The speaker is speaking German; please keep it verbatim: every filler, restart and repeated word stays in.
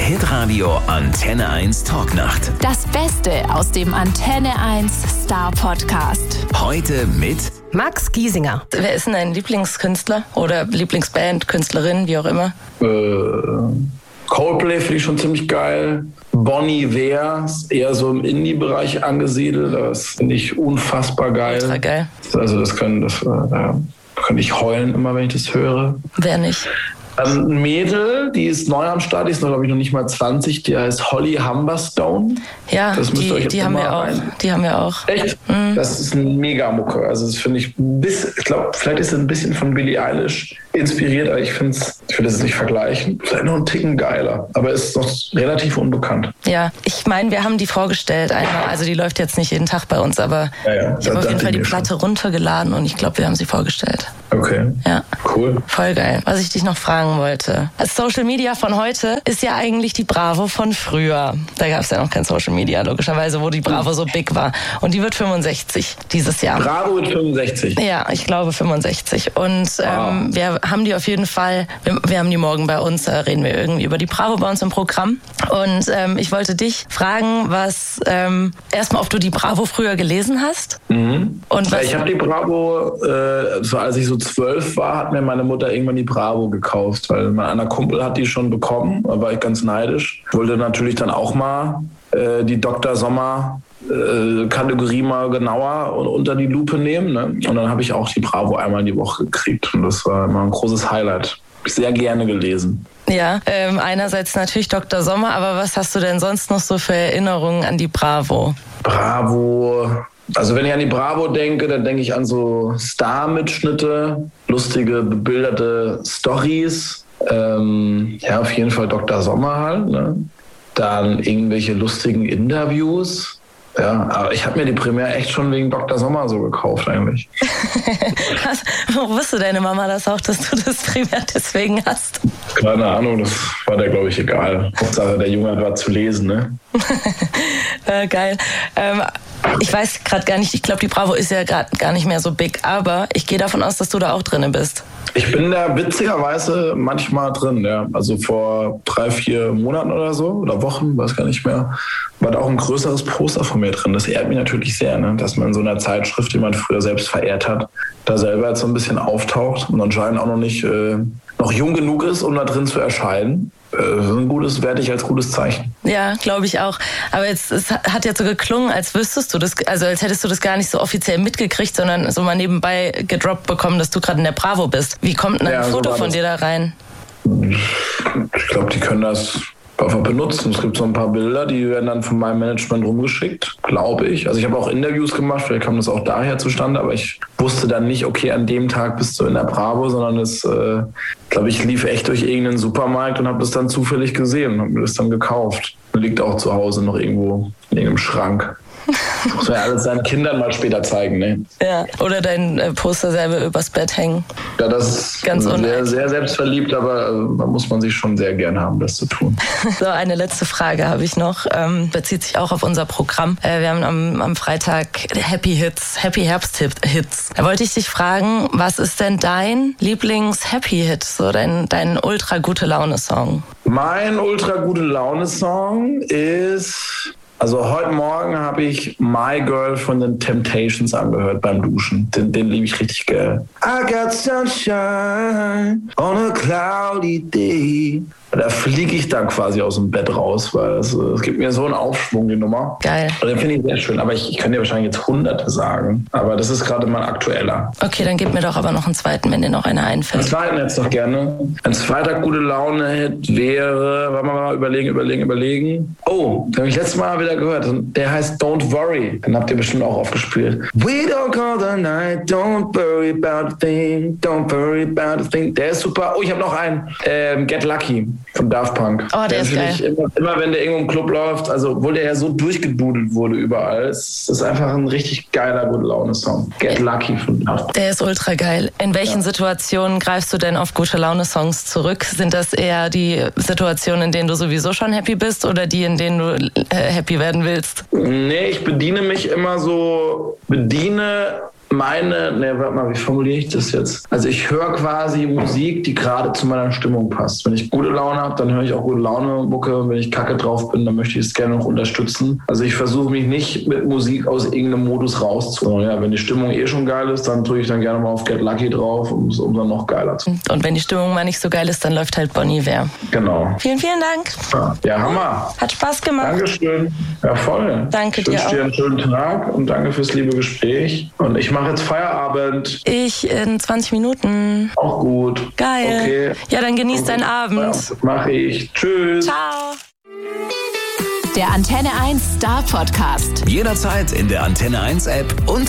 Hitradio Antenne eins Talknacht. Das Beste aus dem Antenne eins Star Podcast. Heute mit Max Giesinger. Wer ist denn dein Lieblingskünstler oder Lieblingsband, Künstlerin, wie auch immer? Äh, Coldplay finde ich schon ziemlich geil. Bon Iver ist eher so im Indie-Bereich angesiedelt. Das finde ich unfassbar geil. Ultra geil. Also das kann, das, äh, da kann ich heulen immer, wenn ich das höre. Wer nicht? Ähm, ein Mädel, die ist neu am Start, die ist noch, glaube ich, noch nicht mal zwanzig, die heißt Holly Humberstone. Ja, das müsst die, ihr euch jetzt die, haben mal wir auch, rein. die haben wir auch. Echt? Mhm. Das ist ein Mega-Mucke. Also das finde ich, bis, ich glaube, vielleicht ist es ein bisschen von Billie Eilish inspiriert, aber ich finde es, ich will es nicht vergleichen, vielleicht noch einen Ticken geiler, aber ist noch relativ unbekannt. Ja, ich meine, wir haben die vorgestellt einmal, also die läuft jetzt nicht jeden Tag bei uns, aber ja, ja, ich habe auf jeden Fall die Platte schon runtergeladen und ich glaube, wir haben sie vorgestellt. Okay. Ja. Cool. Voll geil. Was ich dich noch fragen wollte. Das Social Media von heute ist ja eigentlich die Bravo von früher. Da gab es ja noch kein Social Media, logischerweise, wo die Bravo so big war. Und die wird fünfundsechzig dieses Jahr. Bravo wird fünfundsechzig? Ja, ich glaube fünfundsechzig. Und ähm, wow. wir haben die auf jeden Fall, wir, wir haben die morgen bei uns, da reden wir irgendwie über die Bravo bei uns im Programm. Und ähm, ich wollte dich fragen, was, ähm, erstmal, ob du die Bravo früher gelesen hast. Mhm. Und was, ja, ich habe die Bravo, äh, so als ich so zwölf war, hat mir meine Mutter irgendwann die Bravo gekauft, weil mein einer Kumpel hat die schon bekommen, da war ich ganz neidisch. Wollte natürlich dann auch mal äh, die Doktor Sommer äh, Kategorie mal genauer unter die Lupe nehmen. Ne? Und dann habe ich auch die Bravo einmal die Woche gekriegt und das war immer ein großes Highlight. Sehr gerne gelesen. Ja, ähm, einerseits natürlich Doktor Sommer, aber was hast du denn sonst noch so für Erinnerungen an die Bravo? Bravo... Also wenn ich an die Bravo denke, dann denke ich an so Star-Mitschnitte, lustige, bebilderte Storys. Ähm, ja, auf jeden Fall Doktor Sommer halt. Ne? Dann irgendwelche lustigen Interviews. Ja, aber ich habe mir die Premiere echt schon wegen Doktor Sommer so gekauft eigentlich. Wo wusste deine Mama das auch, dass du das Premiere deswegen hast? Keine Ahnung, das war der, glaube ich, egal. Hauptsache der Junge war zu lesen, ne? äh, geil. Ähm, ich weiß gerade gar nicht, ich glaube, die Bravo ist ja gerade gar nicht mehr so big, aber ich gehe davon aus, dass du da auch drin bist. Ich bin da witzigerweise manchmal drin, ja. Also vor drei, vier Monaten oder so, oder Wochen, weiß gar nicht mehr, war da auch ein größeres Poster von mir drin. Das ehrt mich natürlich sehr, ne? Dass man in so einer Zeitschrift, die man früher selbst verehrt hat, da selber jetzt so ein bisschen auftaucht und anscheinend auch noch nicht äh, noch jung genug ist, um da drin zu erscheinen. Das ist ein gutes, werte ich als gutes Zeichen. Ja, glaube ich auch. Aber jetzt, es hat jetzt so geklungen, als wüsstest du das, also als hättest du das gar nicht so offiziell mitgekriegt, sondern so mal nebenbei gedroppt bekommen, dass du gerade in der Bravo bist. Wie kommt denn ein ja, Foto so von dir da rein? Ich glaube, die können das einfach benutzen. Es gibt so ein paar Bilder, die werden dann von meinem Management rumgeschickt, glaube ich. Also ich habe auch Interviews gemacht, vielleicht kam das auch daher zustande, aber ich wusste dann nicht, okay, an dem Tag bist du in der Bravo, sondern es, äh, glaube ich, lief echt durch irgendeinen Supermarkt und habe das dann zufällig gesehen und habe mir das dann gekauft. Liegt auch zu Hause noch irgendwo in irgendeinem Schrank. Muss man ja alles seinen Kindern mal später zeigen, ne? Ja, oder dein äh, Poster selber übers Bett hängen. Ja, das ist ganz sehr, sehr selbstverliebt, aber äh, da muss man sich schon sehr gern haben, das zu tun. So, eine letzte Frage habe ich noch. Ähm, bezieht sich auch auf unser Programm. Äh, wir haben am, am Freitag Happy Hits, Happy Herbst Hits. Da wollte ich dich fragen, was ist denn dein Lieblings-Happy-Hit, so dein, dein ultra-gute-Laune-Song? Mein ultra-gute-Laune-Song ist... Also heute Morgen habe ich My Girl von den Temptations angehört beim Duschen. Den, den liebe ich richtig geil. I got sunshine on a cloudy day. Da fliege ich dann quasi aus dem Bett raus, weil es, es gibt mir so einen Aufschwung, die Nummer. Geil. Und den finde ich sehr schön. Aber ich, ich könnte dir wahrscheinlich jetzt hunderte sagen. Aber das ist gerade mein aktueller. Okay, dann gib mir doch aber noch einen zweiten, wenn dir noch einer einfällt. Einen zweiten jetzt noch gerne. Ein zweiter gute Laune-Hit wäre, wollen wir mal überlegen, überlegen, überlegen. Oh, den habe ich letztes Mal wieder gehört. Der heißt Don't Worry. Den habt ihr bestimmt auch aufgespielt. We don't call the night, don't worry about a thing, don't worry about a thing. Der ist super. Oh, ich habe noch einen. Ähm, Get Lucky. Von Daft Punk. Oh, der, der ist geil. Immer, immer wenn der irgendwo im Club läuft, also obwohl der ja so durchgedudelt wurde überall, ist das einfach ein richtig geiler, gute Laune-Song. Get Lucky von Daft Punk. Der ist ultra geil. In welchen ja. Situationen greifst du denn auf gute Laune-Songs zurück? Sind das eher die Situationen, in denen du sowieso schon happy bist oder die, in denen du äh, happy werden willst? Nee, ich bediene mich immer so, bediene meine, ne, warte mal, wie formuliere ich das jetzt? Also ich höre quasi Musik, die gerade zu meiner Stimmung passt. Wenn ich gute Laune habe, dann höre ich auch gute Laune-Mucke. Wenn ich kacke drauf bin, dann möchte ich es gerne noch unterstützen. Also ich versuche mich nicht mit Musik aus irgendeinem Modus rauszuholen. Ja, wenn die Stimmung eh schon geil ist, dann drücke ich dann gerne mal auf Get Lucky drauf, um es dann noch geiler zu machen. Und wenn die Stimmung mal nicht so geil ist, dann läuft halt Bon Iver. Genau. Vielen, vielen Dank. Ja, ja, Hammer. Hat Spaß gemacht. Dankeschön. Ja, voll. Danke ich dir wünsche auch. dir einen schönen Tag und danke fürs liebe Gespräch. Und ich mache jetzt Feierabend. Ich in zwanzig Minuten. Auch gut. Geil. Okay. Ja, dann genieß deinen Abend. Ja, mach ich. Tschüss. Ciao. Der Antenne eins Star Podcast. Jederzeit in der Antenne eins App und